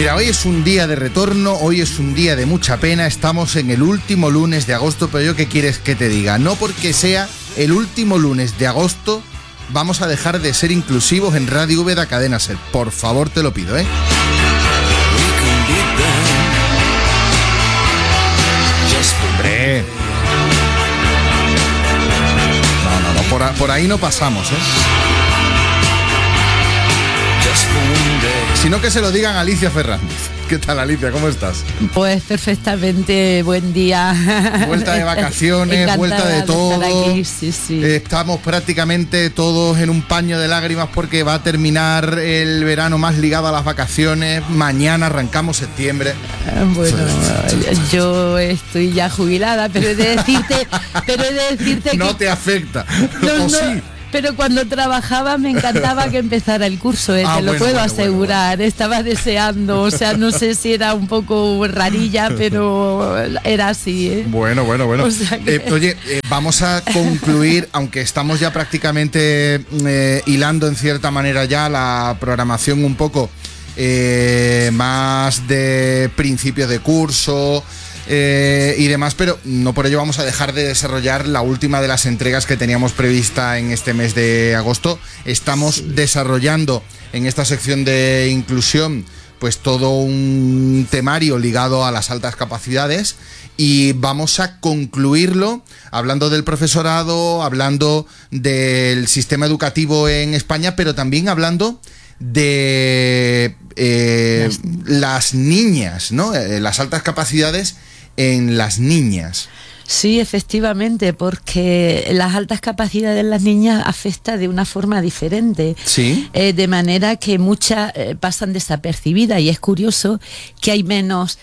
Mira, hoy es un día de retorno, hoy es un día de mucha pena, estamos en el último lunes de agosto, pero yo qué quieres que te diga, no porque sea el último lunes de agosto vamos a dejar de ser inclusivos en Radio Úbeda Cadena Ser, por favor te lo pido, ¿eh? Hombre. No, por ahí no pasamos, ¿eh? Sino que se lo digan a Alicia Fernández. ¿Qué tal, Alicia? ¿Cómo estás? Pues perfectamente, buen día. Vuelta de vacaciones, vuelta de todo. Aquí, sí. Estamos prácticamente todos en un paño de lágrimas porque va a terminar el verano más ligado a las vacaciones. Mañana arrancamos septiembre. Bueno, yo estoy ya jubilada, pero he de decirte que... No te afecta. No, sí. Pero cuando trabajaba me encantaba que empezara el curso, te lo puedo asegurar. Bueno. Estaba deseando, o sea, no sé si era un poco rarilla, pero era así, ¿eh? Bueno. O sea que... oye, vamos a concluir, aunque estamos ya prácticamente hilando en cierta manera ya la programación un poco más de principios de curso y demás, pero no por ello vamos a dejar de desarrollar la última de las entregas que teníamos prevista en este mes de agosto. Estamos desarrollando en esta sección de inclusión pues todo un temario ligado a las altas capacidades y vamos a concluirlo hablando del profesorado, hablando del sistema educativo en España, pero también hablando de las niñas, ¿no? Las altas capacidades en las niñas. Sí, efectivamente, porque las altas capacidades de las niñas afecta de una forma diferente. Sí. De manera que muchas pasan desapercibidas y es curioso que hay menos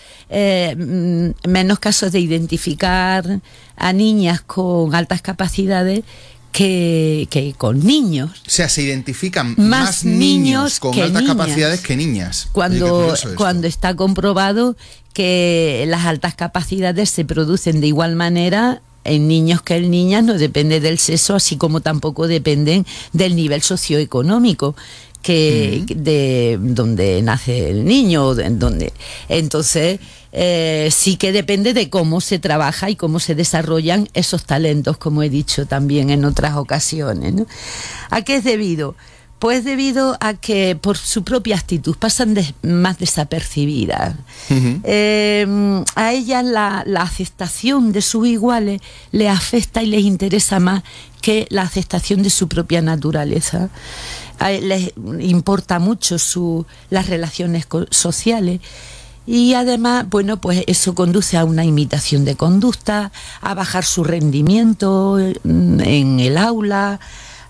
casos de identificar a niñas con altas capacidades que con niños. O sea, se identifican más niños con altas capacidades que niñas. Cuando está comprobado que las altas capacidades se producen de igual manera en niños que en niñas, no depende del sexo, así como tampoco dependen del nivel socioeconómico de donde nace el niño, entonces sí que depende de cómo se trabaja y cómo se desarrollan esos talentos, como he dicho también en otras ocasiones, ¿no? ¿A qué es debido? Pues debido a que por su propia actitud pasan más desapercibidas. Uh-huh. A ellas la aceptación de sus iguales les afecta y les interesa más que la aceptación de su propia naturaleza. Les importa mucho las relaciones sociales. Y además, bueno, pues eso conduce a una imitación de conducta, a bajar su rendimiento en el aula,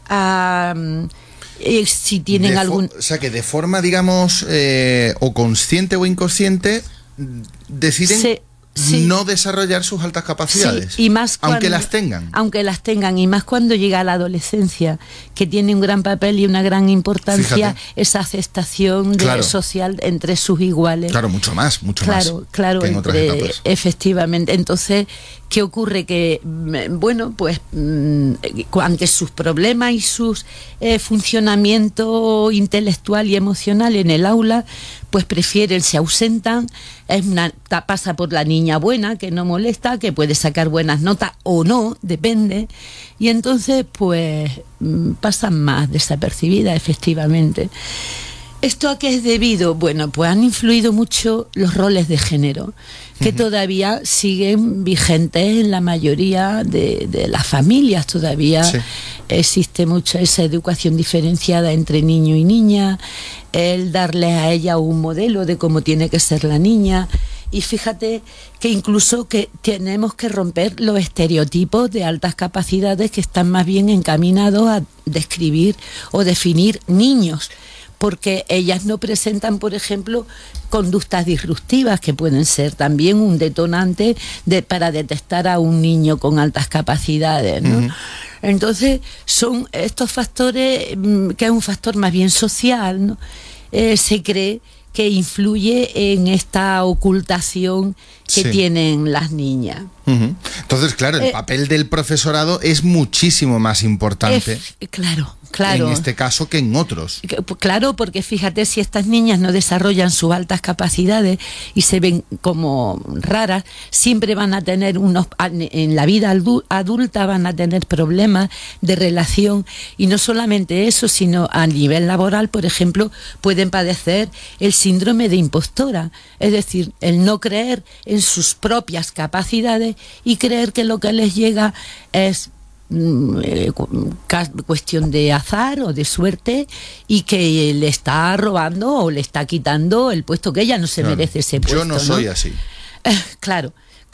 si tienen algún... O sea que de forma, digamos, o consciente o inconsciente, deciden no desarrollar sus altas capacidades, y más aunque las tengan, y más cuando llega a la adolescencia, que tiene un gran papel y una gran importancia. Fíjate. Esa aceptación social entre sus iguales. Claro, mucho más claro, que en otras etapas. Efectivamente. Entonces, ¿qué ocurre? Que, bueno, pues ante sus problemas y sus funcionamiento intelectual y emocional en el aula, pues prefieren, se ausentan. Pasa por la niña buena, que no molesta, que puede sacar buenas notas o no, depende, y entonces pues pasan más desapercibidas, efectivamente. ¿Esto a qué es debido? Bueno, pues han influido mucho los roles de género, que todavía siguen vigentes en la mayoría de las familias. Todavía existe mucha esa educación diferenciada entre niño y niña, el darles a ella un modelo de cómo tiene que ser la niña. Y fíjate que incluso que tenemos que romper los estereotipos de altas capacidades que están más bien encaminados a describir o definir niños, porque ellas no presentan, por ejemplo, conductas disruptivas que pueden ser también un detonante para detectar a un niño con altas capacidades, ¿no? Uh-huh. Entonces, son estos factores, que es un factor más bien social, ¿no? Se cree que influye en esta ocultación que tienen las niñas. Entonces, claro, el papel del profesorado es muchísimo más importante. Claro. En este caso que en otros. Claro, porque fíjate, si estas niñas no desarrollan sus altas capacidades y se ven como raras, siempre van a tener en la vida adulta van a tener problemas de relación, y no solamente eso, sino a nivel laboral, por ejemplo, pueden padecer el síndrome de impostora, es decir, el no creer en sus propias capacidades y creer que lo que les llega es cuestión de azar o de suerte, y que le está robando o le está quitando el puesto, que ella no se merece ese puesto. Yo no soy así. Claro.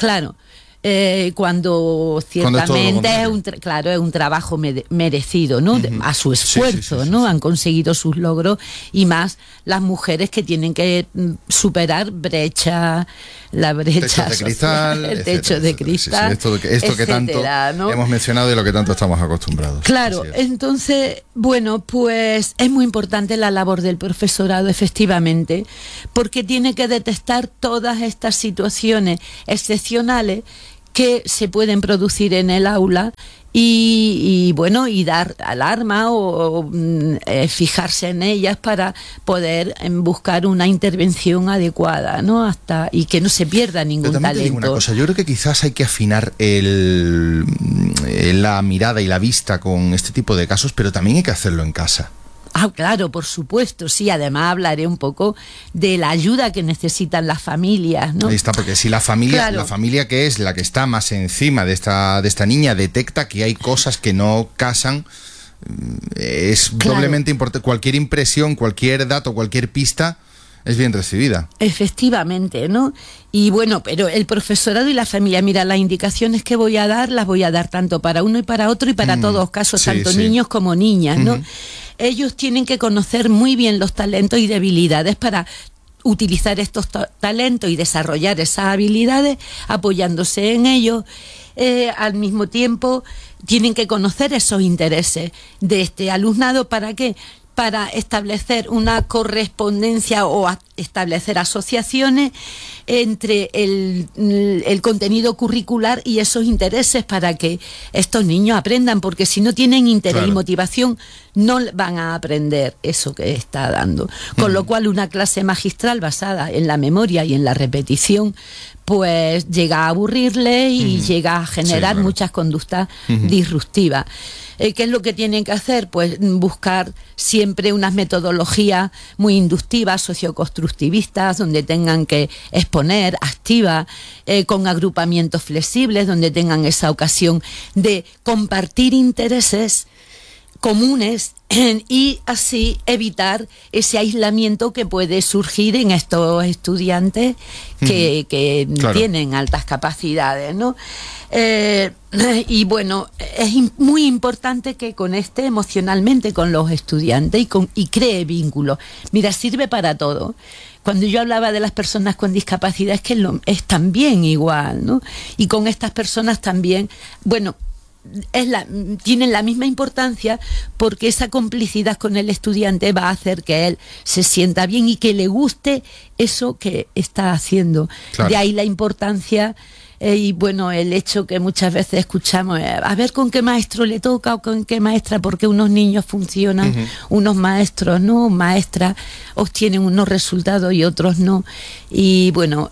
Cuando ciertamente es un trabajo merecido, ¿no? A su esfuerzo, ¿no? Han conseguido sus logros, y más las mujeres que tienen que superar la brecha de cristal, el techo de cristal, esto que tanto, ¿no?, hemos mencionado y lo que tanto estamos acostumbrados. Claro, entonces, bueno, pues es muy importante la labor del profesorado, efectivamente, porque tiene que detectar todas estas situaciones excepcionales que se pueden producir en el aula y dar alarma o fijarse en ellas para poder la una intervención adecuada, ¿no? Y que no se pierda ningún talento. Te digo una cosa, yo creo que quizás hay que afinar la mirada y la vista con este tipo de casos, pero también hay que hacerlo en casa. Claro, por supuesto, sí. Además hablaré un poco de la ayuda que necesitan las familias, ¿no? Ahí está, porque si la familia que es la que está más encima de esta niña detecta que hay cosas que no casan, es doblemente importante. Cualquier impresión, cualquier dato, cualquier pista es bien recibida. Efectivamente, ¿no? Y bueno, pero el profesorado y la familia, mira, las indicaciones que las voy a dar tanto para uno y para otro y para todos los casos, tanto niños como niñas, ¿no? Ellos tienen que conocer muy bien los talentos y debilidades para utilizar estos talentos y desarrollar esas habilidades apoyándose en ellos. Al mismo tiempo, tienen que conocer esos intereses de este alumnado. ¿Para qué? Para establecer una correspondencia o establecer asociaciones entre el contenido curricular y esos intereses, para que estos niños aprendan, porque si no tienen interés y motivación no van a aprender eso que está dando. Con lo cual, una clase magistral basada en la memoria y en la repetición pues llega a aburrirle y llega a generar muchas conductas disruptivas. ¿Qué es lo que tienen que hacer? Pues buscar siempre unas metodologías muy inductivas, socioconstructivistas, donde tengan que exponer, activas, con agrupamientos flexibles, donde tengan esa ocasión de compartir intereses comunes y así evitar ese aislamiento que puede surgir en estos estudiantes que tienen altas capacidades, ¿no? Y bueno, es muy importante que conecte emocionalmente con los estudiantes y cree vínculos. Mira, sirve para todo. Cuando yo hablaba de las personas con discapacidad, es que es también igual, ¿no? Y con estas personas también, bueno, tienen la misma importancia, porque esa complicidad con el estudiante va a hacer que él se sienta bien y que le guste eso que está haciendo. Claro. De ahí la importancia y bueno, el hecho que muchas veces escuchamos, a ver con qué maestro le toca o con qué maestra, porque unos niños funcionan, unos maestros no, maestras obtienen unos resultados y otros no. Y bueno,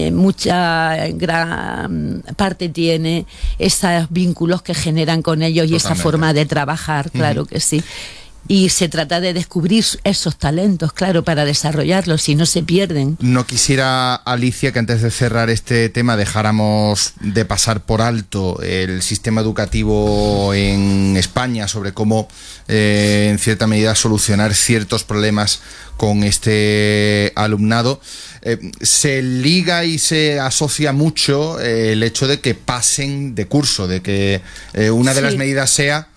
gran parte tiene esos vínculos que generan con ellos y esa forma de trabajar, claro que sí. Y se trata de descubrir esos talentos, claro, para desarrollarlos, si no se pierden. No quisiera, Alicia, que antes de cerrar este tema dejáramos de pasar por alto el sistema educativo en España, sobre cómo, en cierta medida, solucionar ciertos problemas con este alumnado. Se liga y se asocia mucho el hecho de que pasen de curso, de que una de las medidas sea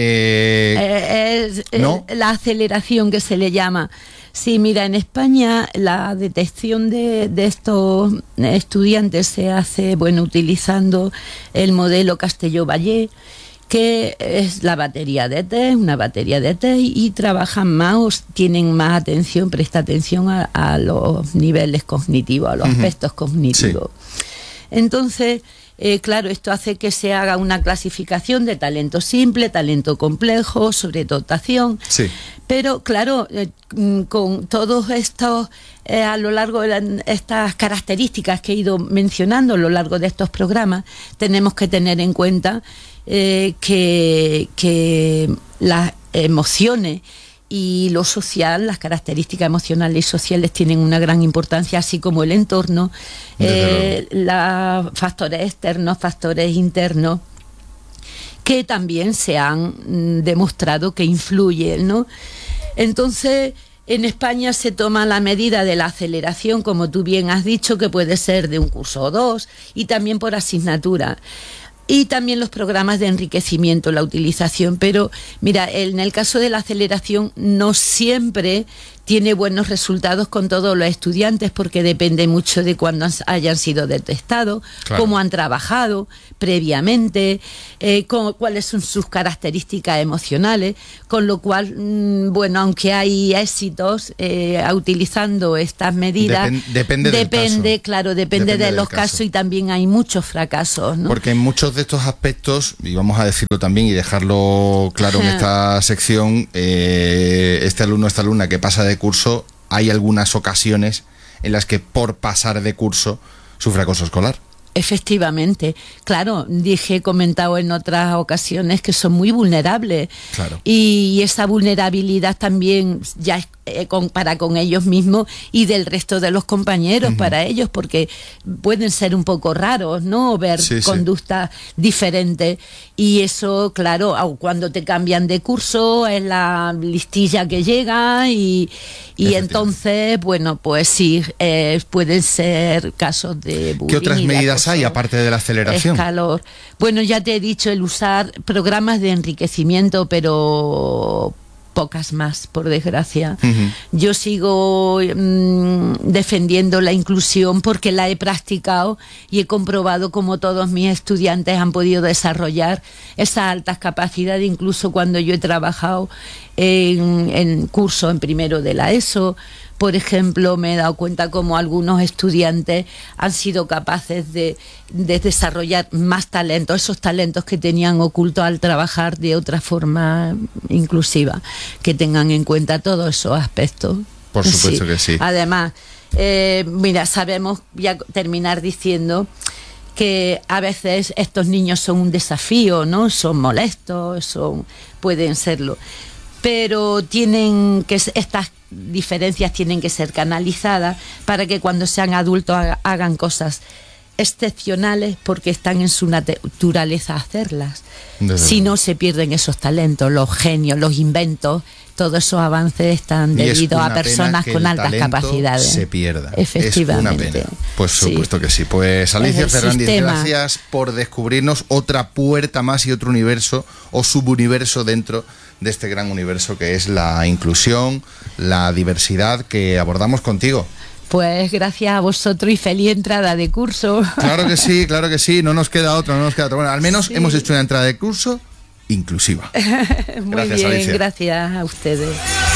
¿no? La aceleración, que se le llama. Sí, mira, en España la detección de estos estudiantes se hace, bueno, utilizando el modelo Castelló-Vallée, que es la batería de test, una batería de test, y trabajan más, tienen más atención, presta atención a los niveles cognitivos, a los aspectos cognitivos. Sí. Entonces, claro, esto hace que se haga una clasificación de talento simple, talento complejo, sobredotación. Sí. Pero claro, con todos estos, a lo largo de estas características que he ido mencionando a lo largo de estos programas, tenemos que tener en cuenta que las emociones y lo social, las características emocionales y sociales tienen una gran importancia, así como el entorno, los factores externos, factores internos, que también se han demostrado que influyen, ¿no? Entonces, en España se toma la medida de la aceleración, como tú bien has dicho, que puede ser de un curso o dos, y también por asignatura. Y también los programas de enriquecimiento, la utilización. Pero mira, en el caso de la aceleración no siempre tiene buenos resultados con todos los estudiantes, porque depende mucho de cuándo hayan sido detectados, claro, cómo han trabajado previamente, cuáles son sus características emocionales, con lo cual, bueno, aunque hay éxitos utilizando estas medidas, depende de los casos, y también hay muchos fracasos, ¿no? Porque en muchos de estos aspectos, y vamos a decirlo también y dejarlo claro en esta sección, este alumno, esta alumna que pasa de curso, hay algunas ocasiones en las que por pasar de curso sufre acoso escolar. Efectivamente, claro, he comentado en otras ocasiones que son muy vulnerables, claro, y esa vulnerabilidad también ya es para con ellos mismos y del resto de los compañeros, para ellos, porque pueden ser un poco raros, ¿no? Ver conductas diferentes, y eso, claro, cuando te cambian de curso es la listilla que llega, y entonces, bueno, pues sí, pueden ser casos de bullying. ¿Qué otras medidas hay aparte de la aceleración? Escalor. Bueno, ya te he dicho, el usar programas de enriquecimiento, pero pocas más, por desgracia. Yo sigo defendiendo la inclusión porque la he practicado y he comprobado cómo todos mis estudiantes han podido desarrollar esas altas capacidades, incluso cuando yo he trabajado en curso en primero de la ESO. Por ejemplo, me he dado cuenta cómo algunos estudiantes han sido capaces de desarrollar más talentos, esos talentos que tenían ocultos al trabajar de otra forma inclusiva, que tengan en cuenta todos esos aspectos. Por supuesto que sí. Además, mira, sabemos, voy a terminar diciendo que a veces estos niños son un desafío, ¿no? Son molestos, pueden serlo, pero tienen que estas diferencias tienen que ser canalizadas para que cuando sean adultos hagan cosas excepcionales, porque están en su naturaleza hacerlas. Si no, se pierden esos talentos, los genios, los inventos, todos esos avances están debido a personas con altas capacidades. Se pierda. Efectivamente. Es una pena. Pues supuesto que sí. Pues Alicia Fernández, gracias por descubrirnos otra puerta más y otro universo o subuniverso dentro de este gran universo que es la inclusión, la diversidad que abordamos contigo. Pues gracias a vosotros y feliz entrada de curso. Claro que sí, no nos queda otra. Bueno, al menos hemos hecho una entrada de curso inclusiva. Muy bien, Alicia. Gracias a ustedes.